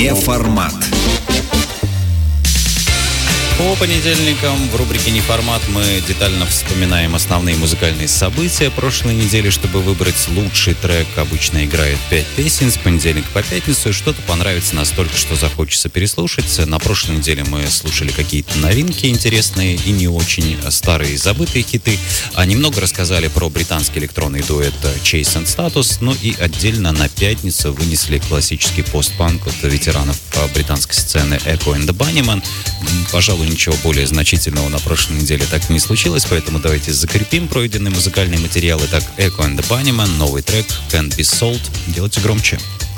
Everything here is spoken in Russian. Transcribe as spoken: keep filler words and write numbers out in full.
Неформат. По понедельникам в рубрике «Неформат» мы детально вспоминаем основные музыкальные события прошлой недели, чтобы выбрать лучший трек. Обычно играет пять песен с понедельника по пятницу, и что-то понравится настолько, что захочется переслушать. На прошлой неделе мы слушали какие-то новинки интересные и не очень, старые забытые хиты. А немного рассказали про британский электронный дуэт Chase and Status, ну и отдельно на пятницу вынесли классический постпанк от ветеранов британской сцены Echo and the Bunnymen. Пожалуй, ничего более значительного на прошлой неделе так и не случилось, поэтому давайте закрепим пройденные музыкальные материалы. Так, Echo and the Bunnymen, новый трек Can't Be Sold. Делайте громче.